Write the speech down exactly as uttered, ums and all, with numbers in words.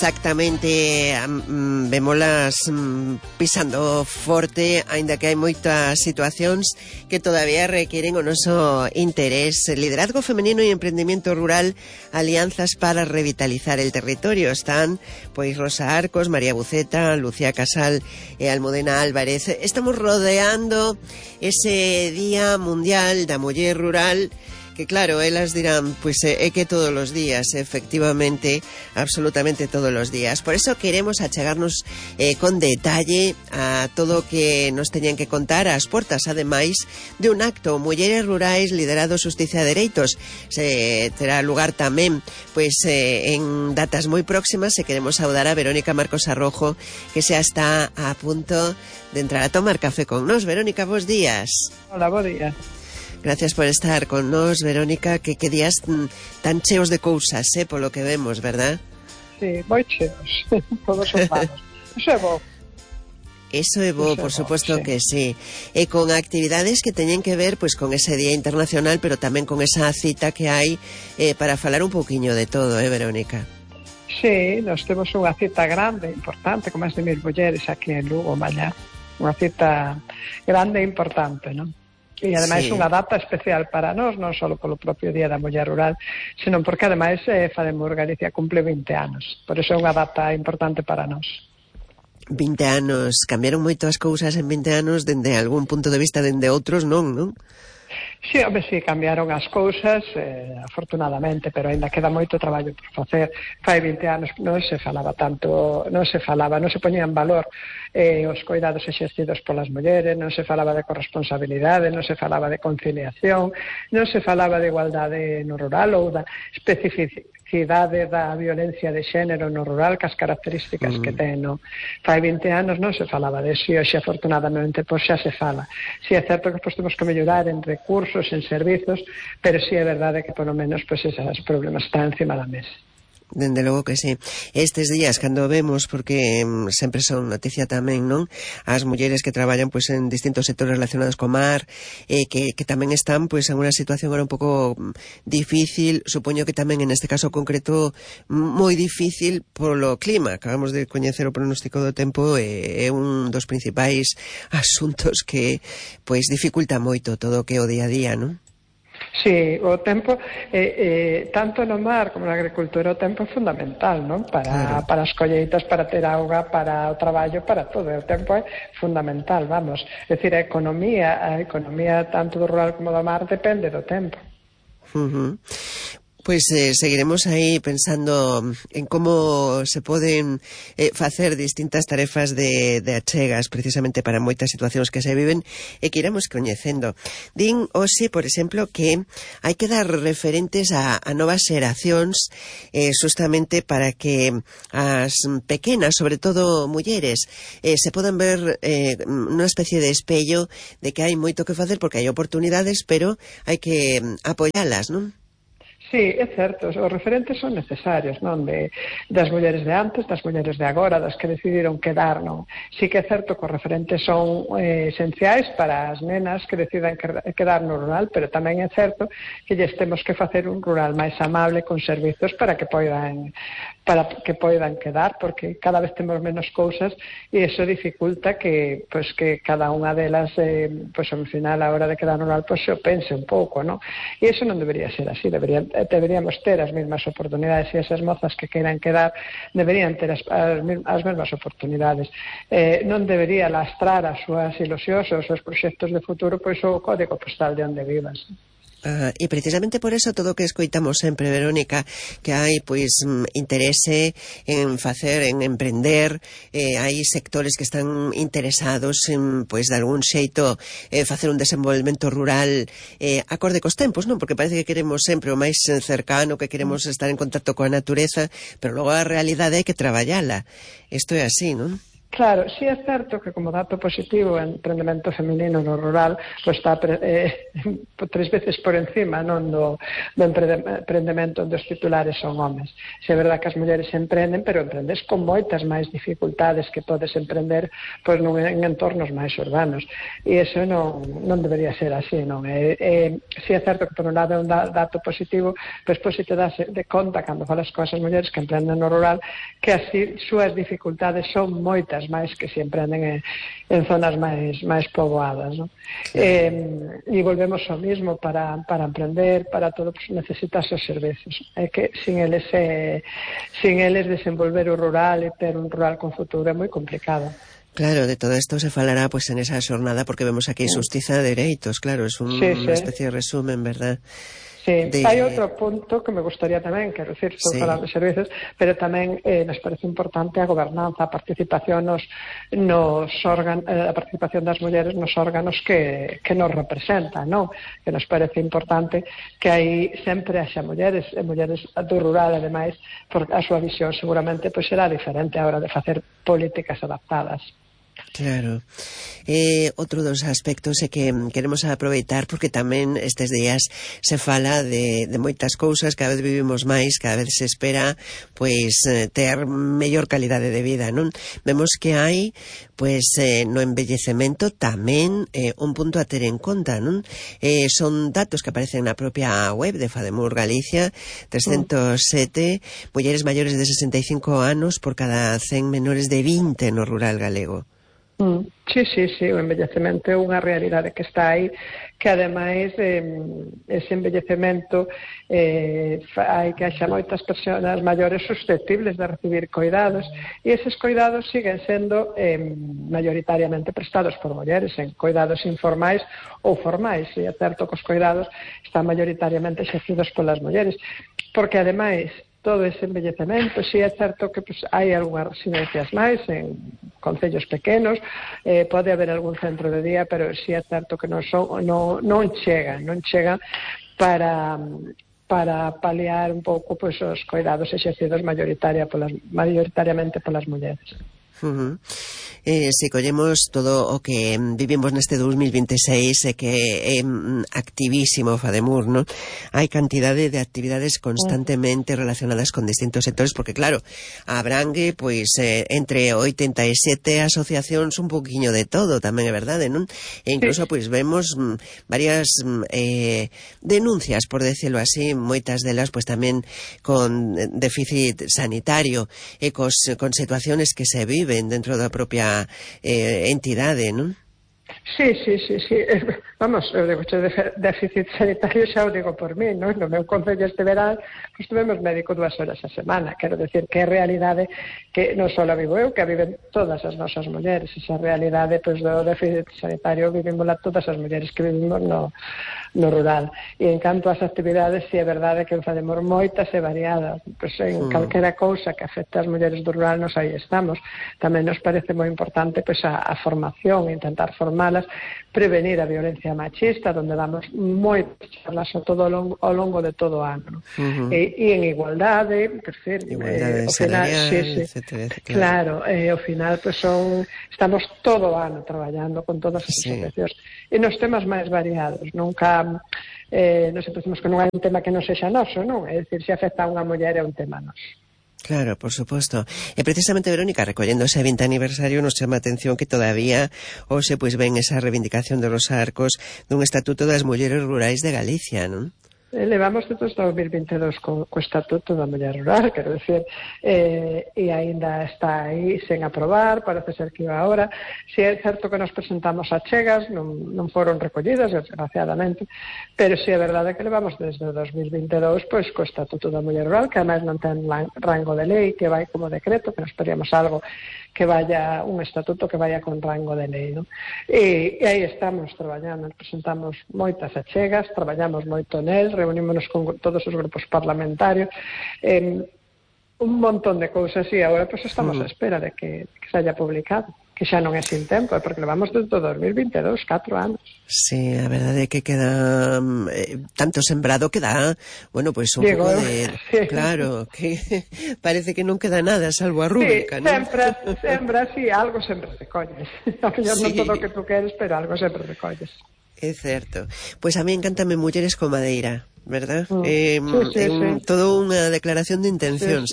Exactamente, um, vémolas um, pisando forte, aínda que hai moitas situacións que todavía requieren o noso interés. Liderazgo femenino e emprendimiento rural, alianzas para revitalizar el territorio. Están, pois, Rosa Arcos, María Buceta, Lucía Casal e Almudena Álvarez. Estamos rodeando ese Día Mundial da Muller Rural, que claro, elas dirán, pois é que todos os días, efectivamente, absolutamente todos os días. Por eso queremos achegarnos eh, con detalle a todo o que nos teñen que contar ás portas, ademais de un acto Mulleres Rurais liderado Xustiza e Dereitos. Se terá lugar tamén pois eh, en datas moi próximas, e queremos saudar a Verónica Marcos Arrojo, que xa está a punto de entrar a tomar café con nos. Verónica, bos días. Hola, bos días. Gracias por estar con nos, Verónica, que que días tan cheos de cousas, eh, polo que vemos, verdad? Sí, moi cheos, todos os malos. Iso é bo. Eso é bo, por suposto que sí. E con actividades que teñen que ver pois con ese Día Internacional, pero tamén con esa cita que hai eh, para falar un pouquiño de todo, eh, Verónica? Sí, nos temos unha cita grande, importante, con máis de mil mulleres aquí en Lugo, mañá. Unha cita grande e importante, non? E ademais sí, unha data especial para nós, non só polo propio Día da Muller Rural, senón porque ademais eh, Fademos Galicia cumple vinte anos. Por iso é unha data importante para nós. vinte anos, cambiaron moito as cousas en vinte anos, dende algún punto de vista, dende outros non, non? Sí, home, sí, cambiaron as cousas, eh, afortunadamente, pero ainda queda moito traballo por facer. Fai vinte anos non se falaba tanto, non se falaba, non se poñía en valor eh, os cuidados exercidos polas mulleres, non se falaba de corresponsabilidade, non se falaba de conciliación, non se falaba de igualdade no rural ou da especificidade da violencia de xénero no rural, cas características mm. que ten, no? Fai vinte anos non se falaba de eso, e hoxe afortunadamente pois xa se fala. Si é certo que pois temos que mellorar en recursos, en servizos, pero si é verdade que polo menos pois esos problemas están encima da mesa. Dende logo que sí. Estes días, cando vemos, porque um, sempre son noticia tamén, non? As mulleres que traballan pois en distintos sectores relacionados co mar, eh, que, que tamén están pois en unha situación agora un pouco difícil, supoño que tamén en este caso concreto moi difícil polo clima. Acabamos de coñecer o pronóstico do tempo, e é un dos principais asuntos que pois dificulta moito todo o que é o día a día, non? Sí, o tempo, eh, eh, tanto no mar como na agricultura, o tempo é fundamental, non? Para, claro, para as colleitas, para ter auga, para o traballo, para todo. O tempo é fundamental, vamos. É dicir, a economía, a economía tanto do rural como do mar depende do tempo. Uh-huh. Pois eh, seguiremos aí pensando en como se poden eh, facer distintas tarefas de, de achegas precisamente para moitas situacións que se viven e que iremos coñecendo. Din hoxe, por exemplo, que hai que dar referentes a, a novas xeracións eh, justamente para que as pequenas, sobre todo mulleres, eh, se podan ver eh, unha especie de espello de que hai moito que facer porque hai oportunidades, pero hai que apoialas, non? Sí, é certo, os referentes son necesarios, non? De, das mulleres de antes, das mulleres de agora, das que decidiron quedar, non? Sí que é certo que os referentes son eh, esenciais para as nenas que decidan quedar no rural, pero tamén é certo que lles temos que facer un rural máis amable con servizos para que poidan para que poidan quedar, porque cada vez temos menos cousas e iso dificulta que pues, que cada unha delas eh, pues, ao final, a hora de quedar no rural, pues, se o pense un pouco, non? E iso non debería ser así, debería deberíamos ter as mesmas oportunidades, e esas mozas que queiran quedar deberían ter as, as, as mesmas oportunidades. Eh, non debería lastrar as súas ilusións, os seus proxectos de futuro, pois o código postal de onde vivas. Uh, e precisamente por eso todo o que escoitamos sempre, Verónica, que hai pois interese en facer, en emprender, eh, hai sectores que están interesados en, pois, de algún xeito eh, facer un desenvolvemento rural eh, acorde cos tempos, non? Porque parece que queremos sempre o máis cercano, que queremos estar en contacto coa natureza, pero logo a realidade hai que traballala. Isto é así, non? Claro, sí é certo que como dato positivo o emprendemento feminino no rural pues está eh, tres veces por encima non do, do emprendemento onde os titulares son homes. Se é verdad que as mulleres emprenden, pero emprendes con moitas máis dificultades que podes emprender pues, non, en entornos máis urbanos. E iso non, non debería ser así, non? E, e, sí é certo que por un lado é un dato positivo, pero despois si te das de conta cando falas con esas mulleres que emprenden no rural que así súas dificultades son moitas máis que se emprenden en, en zonas máis máis poboadas, ¿no? Sí. Eh, e volvemos ao mismo para, para emprender, para todo, pues, necesitas os servicios. É que sin eles, eh, sin eles desenvolver o rural e ter un rural con futuro é moi complicado. Claro, de todo esto se falará pues en esa xornada porque vemos aquí xustiza de dereitos, claro, es un, sí, sí. Unha especie de resumen, verdad? Sí, de... hai outro punto que me gustaría tamén, quero dicir, estou sí. falando de servicios, pero tamén eh, nos parece importante a gobernanza, a participación nos, nos órganos, eh, a participación das mulleres nos órganos que, que nos representan, non? Que nos parece importante que aí sempre haxa mulleres, e mulleres do rural, ademais, porque a súa visión seguramente pues, será diferente a hora de facer políticas adaptadas. Claro. Eh, outro dos aspectos é que queremos aproveitar porque tamén estes días se fala de, de moitas cousas, cada vez vivimos máis, cada vez se espera pois ter mellor calidade de vida, non? Vemos que hai pois eh, no envellecemento tamén eh, un punto a ter en conta, non? Eh, son datos que aparecen na propia web de FADEMUR Galicia, trescentos sete mm. mulleres maiores de sesenta e cinco anos por cada cen menores de vinte no rural galego. Mm. Sí, sí, sí, o envellecemento é unha realidade que está aí, que ademais eh, ese envellecemento eh, hai que haxa moitas persoas maiores susceptibles de recibir cuidados e eses cuidados siguen sendo eh, mayoritariamente prestados por mulleres en cuidados informais ou formais, e é certo que os cuidados están mayoritariamente exercidos polas mulleres, porque ademais todo ese envellecemento, si é certo que pues, hai algunhas residencias máis en concellos pequenos, eh, pode haber algún centro de día, pero si é certo que non, son, non, non chegan, non chegan para, para paliar un pouco pues, os cuidados exercidos mayoritaria polas, mayoritariamente polas mulleres. Uh-huh. Eh, se collemos todo o que vivimos neste dous mil vinte e seis e que é activísimo FADEMUR, non? Hai cantidade de actividades constantemente relacionadas con distintos sectores porque claro, abrangue pois eh, entre oitenta e sete asociacións un poquinho de todo, tamén é verdade, non? E incluso pois vemos mm, varias mm, eh, denuncias, por decirlo así, moitas delas pois tamén con déficit sanitario e cos, con situaciones que se viven dentro da propia eh, entidade, non? Sí, sí, sí, sí. Vamos, eu digo, de déficit sanitario xa o digo por mí, non? No meu concello este verán, pois tuvemos médico dúas horas a semana. Quero decir que é realidade que non só a vivo eu, que a viven todas as nosas mulleres. Esa realidade, pois, do déficit sanitario vivimosla todas as mulleres que vivimos no, no rural. E en canto ás actividades, si é verdade que facemos moitas e variadas. Pois en mm. calquera cousa que afecte as mulleres do rural, nos aí estamos. Tamén nos parece moi importante pois, a, a formación, intentar formalas, prevenir a violencia machista, donde damos moitas charlas ao, todo, ao, longo, ao longo de todo o ano. Uh-huh. E, e en igualdade, perfil, igualdade eh, salarial, sí, sí, etcétera, etcétera. Claro, eh, ao final pues, son, estamos todo o ano traballando con todas as sí. asociacións. E nos temas máis variados, nunca... Eh, nos decimos que non hai un tema que non sexa noso, non? É dicir, se afecta a unha muller é un tema noso. Claro, por suposto. E precisamente, Verónica, recollendo ese vinte aniversario, nos chama a atención que todavía hoxe pois ven esa reivindicación de los arcos dun Estatuto das Mulleres Rurais de Galicia, non? Levamos desde dos mil vinte e dous co, co Estatuto da Muller Rural, quero decir, eh, e aínda está aí sen aprobar, parece ser que iba ahora. Si é certo que nos presentamos a chegas, non, non foron recollidas, desgraciadamente, pero si é verdade que levamos desde dos mil vinte e dous pois, co Estatuto da Muller Rural, que además non ten rango de lei, que vai como decreto, que nos pedíamos algo que vaya, un estatuto que vaya con rango de lei, non? E, e aí estamos traballando, presentamos moitas achegas, traballamos moito nel, reunímonos con todos os grupos parlamentarios, eh, un montón de cousas, e agora pues, estamos mm. a espera de que, que se haya publicado, que xa non é sin tempo, porque levamos desde o dos mil vinte e dous, catro anos. Sí, a verdade é que queda eh, tanto sembrado que dá, bueno, pois pues un Digo, pouco de... sí. Claro, que parece que non queda nada, salvo a rúbrica, sí, non? sempre, sempre así, algo sempre recolles. A mellor Sí. non todo o que tú queres, pero algo sempre recolles. É certo. Pois a mí encántame Mulleres con Madeira, verdad? Mm. Eh, Sí, sí, é un, sí. todo unha declaración de intencións. Sí, sí.